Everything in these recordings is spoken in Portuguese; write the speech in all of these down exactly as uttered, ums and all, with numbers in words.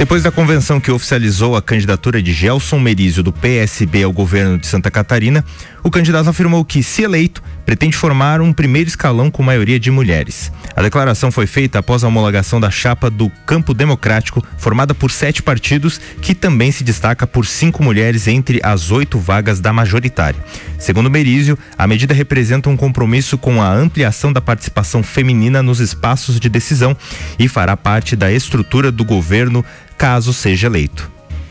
Depois da convenção que oficializou a candidatura de Gelson Merizio do P S B ao governo de Santa Catarina, o candidato afirmou que, se eleito, pretende formar um primeiro escalão com maioria de mulheres. A declaração foi feita após a homologação da chapa do Campo Democrático, formada por sete partidos, que também se destaca por cinco mulheres entre as oito vagas da majoritária. Segundo Merizio, a medida representa um compromisso com a ampliação da participação feminina nos espaços de decisão e fará parte da estrutura do governo caso seja eleito.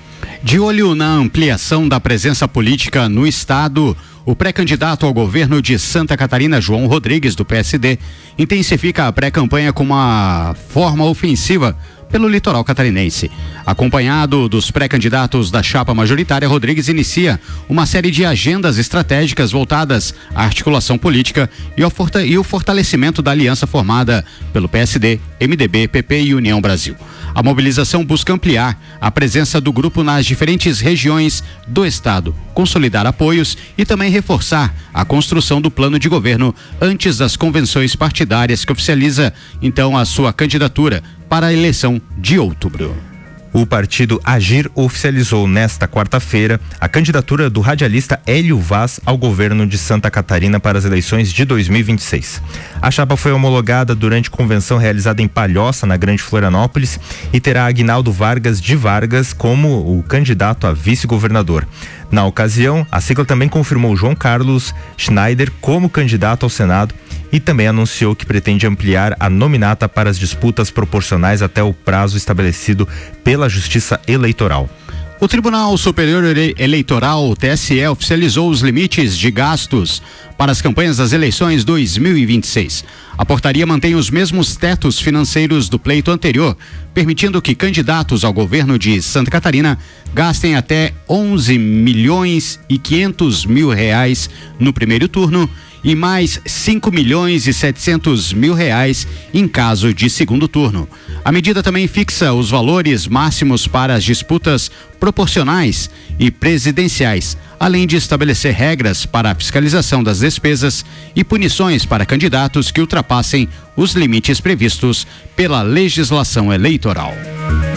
De olho na ampliação da presença política no estado, o pré-candidato ao governo de Santa Catarina, João Rodrigues, do P S D, intensifica a pré-campanha com uma forma ofensiva pelo litoral catarinense. Acompanhado dos pré-candidatos da chapa majoritária, Rodrigues inicia uma série de agendas estratégicas voltadas à articulação política e ao forta- e o fortalecimento da aliança formada pelo P S D, M D B, P P e União Brasil. A mobilização busca ampliar a presença do grupo nas diferentes regiões do estado, consolidar apoios e também reforçar a construção do plano de governo antes das convenções partidárias que oficializa então a sua candidatura para a eleição de outubro. O partido Agir oficializou nesta quarta-feira a candidatura do radialista Hélio Vaz ao governo de Santa Catarina para as eleições de dois mil e vinte e seis. A chapa foi homologada durante convenção realizada em Palhoça, na Grande Florianópolis, e terá Aguinaldo Vargas de Vargas como o candidato a vice-governador. Na ocasião, a sigla também confirmou João Carlos Schneider como candidato ao Senado e também anunciou que pretende ampliar a nominata para as disputas proporcionais até o prazo estabelecido pela Justiça Eleitoral. O Tribunal Superior Eleitoral, T S E, oficializou os limites de gastos para as campanhas das eleições dois mil e vinte e seis. A portaria mantém os mesmos tetos financeiros do pleito anterior, permitindo que candidatos ao governo de Santa Catarina gastem até onze milhões e quinhentos mil reais no primeiro turno e mais cinco milhões e setecentos mil reais em caso de segundo turno. A medida também fixa os valores máximos para as disputas proporcionais e presidenciais, além de estabelecer regras para a fiscalização das despesas e punições para candidatos que ultrapassem os limites previstos pela legislação eleitoral.